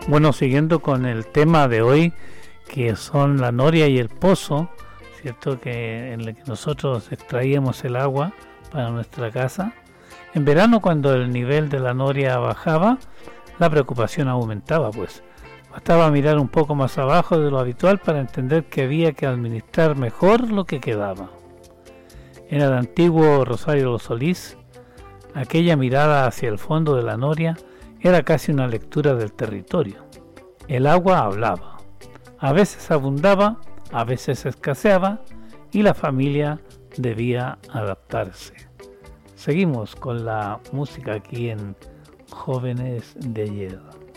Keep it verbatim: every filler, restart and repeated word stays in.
Bueno, siguiendo con el tema de hoy, que son la noria y el pozo, ¿cierto? Que en el que nosotros extraíamos el agua para nuestra casa. En verano, cuando el nivel de la noria bajaba, la preocupación aumentaba, pues. Bastaba mirar un poco más abajo de lo habitual para entender que había que administrar mejor lo que quedaba. En el antiguo Rosario Solís, aquella mirada hacia el fondo de la noria era casi una lectura del territorio. El agua hablaba. A veces abundaba, a veces escaseaba y la familia debía adaptarse. Seguimos con la música aquí en Jóvenes de Ayer.